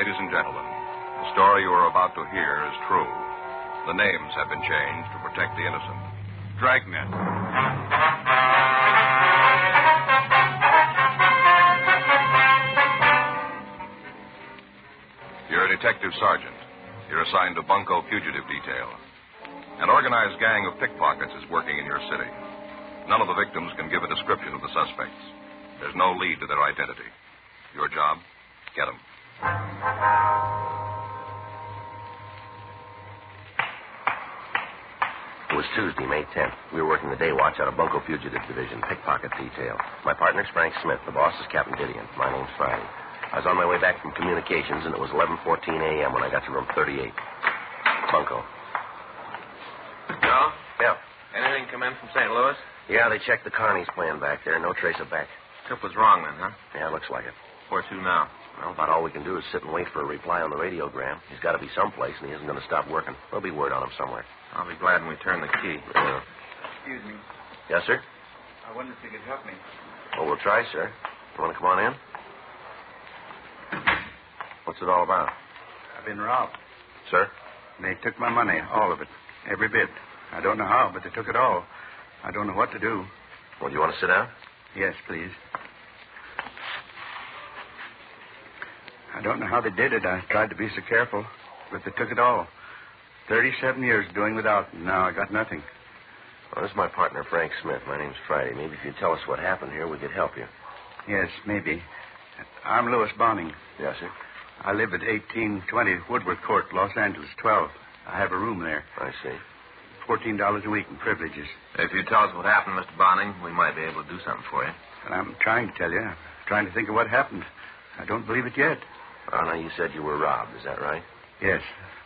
ladies and gentlemen. The story you are about to hear is true. The names have been changed to protect the innocent. Dragnet. You're a detective sergeant. You're assigned to Bunko Fugitive Detail. An organized gang of pickpockets is working in your city. None of the victims can give a description of the suspects. There's no lead to their identity. Your job? Get them. It was Tuesday, May 10th. We were working the day watch out of Bunko Fugitive Division, pickpocket detail. My partner's Frank Smith. The boss is Captain Didion. My name's Friday. I was on my way back from communications, and it was 11:14 a.m. when I got to room 38. Bunko. No? Yeah. Anything come in from St. Louis? Yeah, they checked the Carney's plan back there. No trace of Beck. Tip was wrong then, huh? Yeah, looks like it. Where to now? Well, about all we can do is sit and wait for a reply on the radiogram. He's got to be someplace, and he isn't going to stop working. There'll be word on him somewhere. I'll be glad when we turn the key. Excuse me. Yes, sir? I wonder if you could help me. Oh, we'll try, sir. You want to come on in? What's it all about? I've been robbed. Sir? They took my money, all of it, every bit. I don't know how, but they took it all. I don't know what to do. Well, do you want to sit down? Yes, please. I don't know how they did it. I tried to be so careful, but they took it all. 37 years doing without, and now I got nothing. Well, this is my partner, Frank Smith. My name's Friday. Maybe if you'd tell us what happened here, we could help you. Yes, maybe. I'm Louis Bonning. Yes, sir? I live at 1820 Woodward Court, Los Angeles, 12. I have a room there. I see. $14 a week in privileges. If you tell us what happened, Mr. Bonning, we might be able to do something for you. And I'm trying to tell you. I'm trying to think of what happened. I don't believe it yet. Oh, now, you said you were robbed. Is that right? Yes.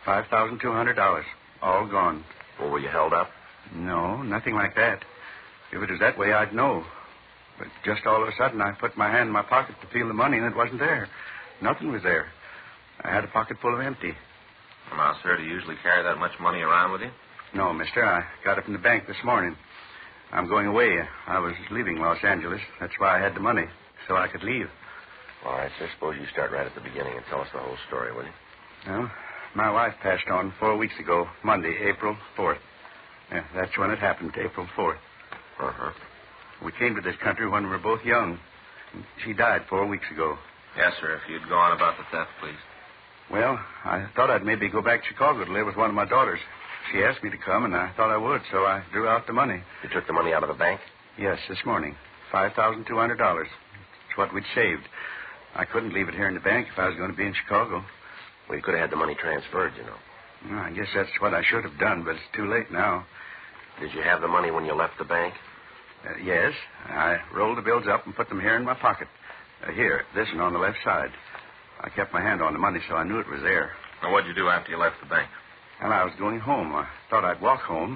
$5,200. All gone. Well, were you held up? No, nothing like that. If it was that way, I'd know. But just all of a sudden, I put my hand in my pocket to feel the money, and it wasn't there. Nothing was there. I had a pocket full of empty. Well, now, sir, do you usually carry that much money around with you? No, mister. I got it from the bank this morning. I'm going away. I was leaving Los Angeles. That's why I had the money, so I could leave. All right, sir. Suppose you start right at the beginning and tell us the whole story, will you? Well, my wife passed on 4 weeks ago, Monday, April 4th. Yeah, that's when it happened, April 4th. Uh-huh. We came to this country when we were both young. She died 4 weeks ago. Yes, sir. If you'd go on about the theft, please. Well, I thought I'd maybe go back to Chicago to live with one of my daughters. She asked me to come, and I thought I would, so I drew out the money. You took the money out of the bank? Yes, this morning. $5,200. It's what we'd saved. I couldn't leave it here in the bank if I was going to be in Chicago. Well, you could have had the money transferred, you know. Well, I guess that's what I should have done, but it's too late now. Did you have the money when you left the bank? Yes. I rolled the bills up and put them here in my pocket. Here, this one on the left side. I kept my hand on the money, so I knew it was there. Now, what'd you do after you left the bank? Well, I was going home. I thought I'd walk home.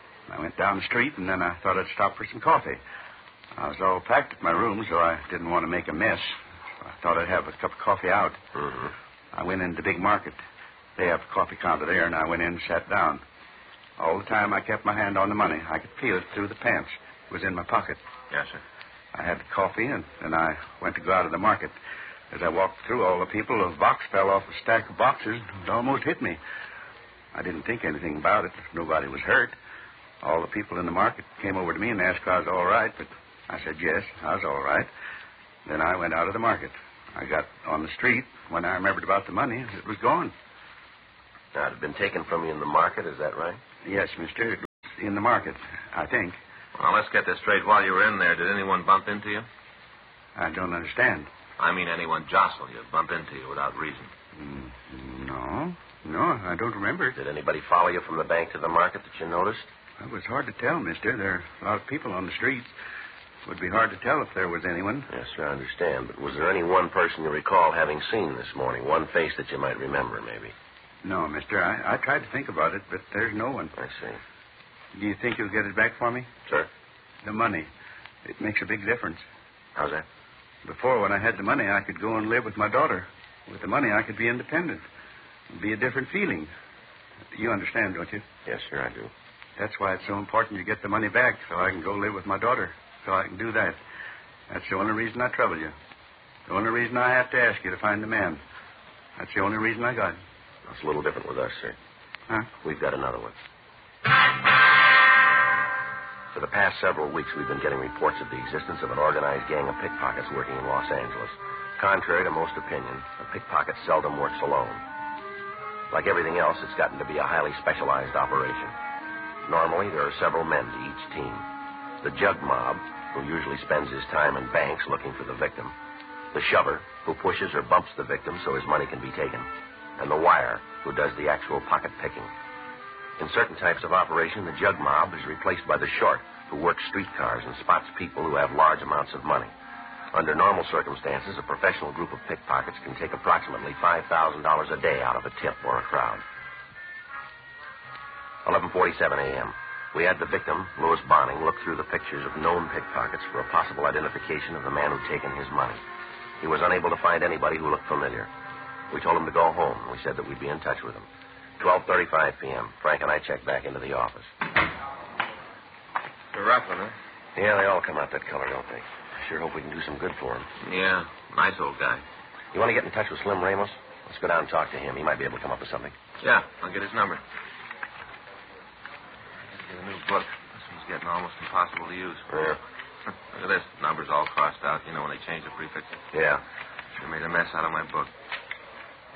I went down the street, and then I thought I'd stop for some coffee. I was all packed at my room, so I didn't want to make a mess. I thought I'd have a cup of coffee out. Mm-hmm. I went into the big market. They have a coffee counter there, and I went in and sat down. All the time I kept my hand on the money. I could feel it through the pants. It was in my pocket. Yes, sir. I had the coffee, and then I went to go out of the market. As I walked through all the people, a box fell off a stack of boxes and almost hit me. I didn't think anything about it. Nobody was hurt. All the people in the market came over to me and asked if I was all right, but I said yes, I was all right. Then I went out of the market. I got on the street. When I remembered about the money, it was gone. Now, it had been taken from you in the market, is that right? Yes, mister. It was in the market, I think. Well, let's get this straight. While you were in there, did anyone bump into you? I don't understand. I mean, anyone jostle you, bump into you without reason? No, I don't remember. Did anybody follow you from the bank to the market that you noticed? It was hard to tell, mister. There are a lot of people on the streets. It would be hard to tell if there was anyone. Yes, sir, I understand. But was there any one person you recall having seen this morning? One face that you might remember, maybe? No, mister. I tried to think about it, but there's no one. I see. Do you think you'll get it back for me? Sir? The money. It makes a big difference. How's that? Before, when I had the money, I could go and live with my daughter. With the money, I could be independent. It'd be a different feeling. You understand, don't you? Yes, sir, I do. That's why it's so important you get the money back so I can go live with my daughter. So I can do that. That's the only reason I trouble you. The only reason I have to ask you to find the man. That's the only reason I got it. That's a little different with us, sir. Huh? We've got another one. For the past several weeks, we've been getting reports of the existence of an organized gang of pickpockets working in Los Angeles. Contrary to most opinion, a pickpocket seldom works alone. Like everything else, it's gotten to be a highly specialized operation. Normally, there are several men to each team. The jug mob, who usually spends his time in banks looking for the victim. The shover, who pushes or bumps the victim so his money can be taken. And the wire, who does the actual pocket picking. In certain types of operation, the jug mob is replaced by the short, who works streetcars and spots people who have large amounts of money. Under normal circumstances, a professional group of pickpockets can take approximately $5,000 a day out of a tip or a crowd. 11:47 a.m. We had the victim, Louis Bonning, look through the pictures of known pickpockets for a possible identification of the man who'd taken his money. He was unable to find anybody who looked familiar. We told him to go home. We said that we'd be in touch with him. 12:35 p.m. Frank and I checked back into the office. It's a rough one, huh? Yeah, they all come out that color, don't they? Sure hope we can do some good for him. Yeah, nice old guy. You want to get in touch with Slim Ramos? Let's go down and talk to him. He might be able to come up with something. Yeah, I'll get his number. Get a new book. This one's getting almost impossible to use. Yeah. Look at this. Numbers all crossed out. You know when they change the prefixes? Yeah. Sure made a mess out of my book.